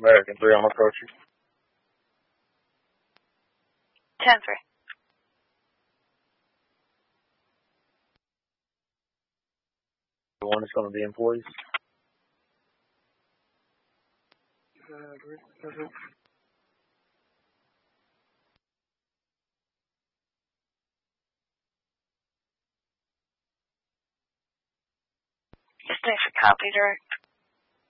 American 3, I'm approaching. 10-3. The one is going to be employees. Thanks for copy, direct.